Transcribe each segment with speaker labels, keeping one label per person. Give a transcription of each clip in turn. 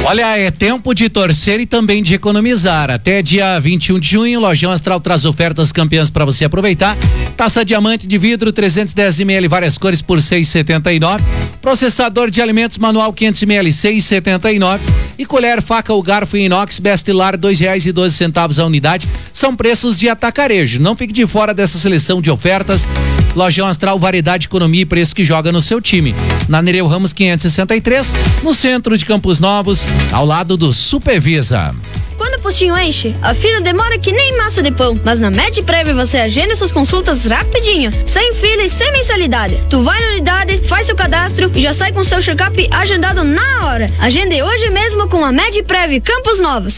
Speaker 1: Olha, é tempo de torcer e também de economizar. Até dia 21 de junho, Lojão Astral traz ofertas campeãs para você aproveitar. Taça diamante de vidro 310 ml, várias cores por 6,79. Processador de alimentos manual 500 ml, 6,79. E colher, faca ou garfo em inox Bestelar, R$2,12 a unidade. São preços de atacarejo. Não fique de fora dessa seleção de ofertas. Lojão Astral, variedade, economia e preço que joga no seu time. Na Nereu Ramos 563, no centro de Campos Novos, ao lado do Supervisa.
Speaker 2: Quando o postinho enche, a fila demora que nem massa de pão. Mas na MedPrev você agenda suas consultas rapidinho, sem fila e sem mensalidade. Tu vai na unidade, faz seu cadastro e já sai com seu check-up agendado na hora. Agende hoje mesmo com a MedPrev Campos Novos.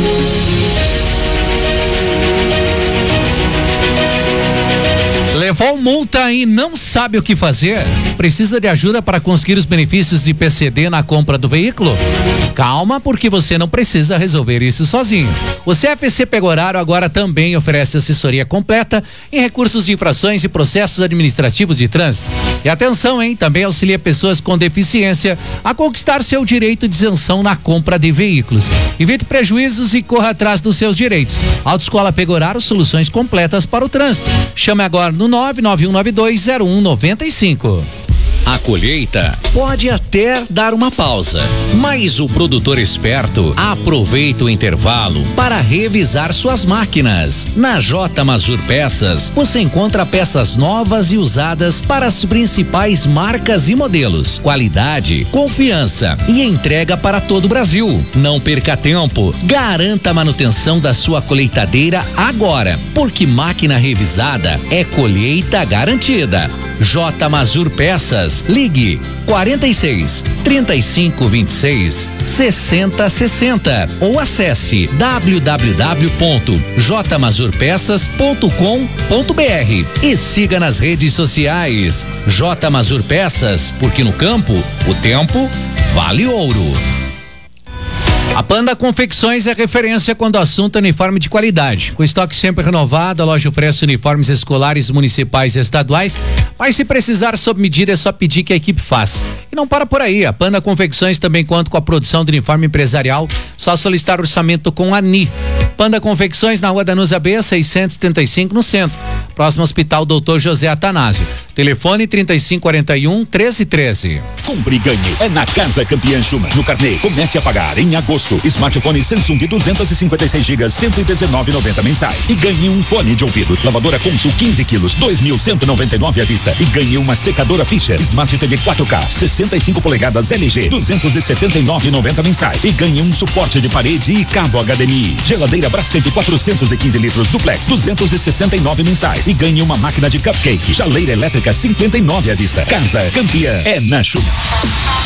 Speaker 1: Levou multa e não sabe o que fazer? Precisa de ajuda para conseguir os benefícios de PCD na compra do veículo? Calma, porque você não precisa resolver isso sozinho. O CFC Pegorário agora também oferece assessoria completa em recursos de infrações e processos administrativos de trânsito. E atenção, hein? Também auxilia pessoas com deficiência a conquistar seu direito de isenção na compra de veículos. Evite prejuízos e corra atrás dos seus direitos. Autoescola Pegorário, soluções completas para o trânsito. Chame agora no 991920195.
Speaker 3: A colheita pode até dar uma pausa, mas o produtor esperto aproveita o intervalo para revisar suas máquinas. Na J Mazur Peças, você encontra peças novas e usadas para as principais marcas e modelos. Qualidade, confiança e entrega para todo o Brasil. Não perca tempo, garanta a manutenção da sua colheitadeira agora, porque máquina revisada é colheita garantida. J Mazur Peças, ligue 46 35 26 60 60 ou acesse www.jmazurpeças.com.br e siga nas redes sociais. J Mazur Peças, porque no campo o tempo vale ouro.
Speaker 1: A Panda Confecções é referência quando o assunto é uniforme de qualidade. Com estoque sempre renovado, a loja oferece uniformes escolares, municipais e estaduais, mas se precisar sob medida é só pedir que a equipe faça. E não para por aí, a Panda Confecções também conta com a produção do uniforme empresarial, só solicitar orçamento com a ANI. Panda Confecções na Rua Danusa B, 675 no centro, próximo ao Hospital Dr. José Atanásio. Telefone 3541-1313.
Speaker 4: Compre e ganhe é na Casa Campeã Schumann. No carnê, comece a pagar em agosto. Smartphone Samsung 256 GB, 119,90 mensais. E ganhe um fone de ouvido. Lavadora Consul 15 quilos, 2.199 à vista. E ganhe uma secadora Fischer. Smart TV 4K, 65 polegadas LG, 279,90 mensais. E ganhe um suporte de parede e cabo HDMI. Geladeira Brastemp 415 litros duplex, 269 mensais. E ganhe uma máquina de cupcake. Chaleira elétrica 59 à vista. Casa Campeã é na Schumann.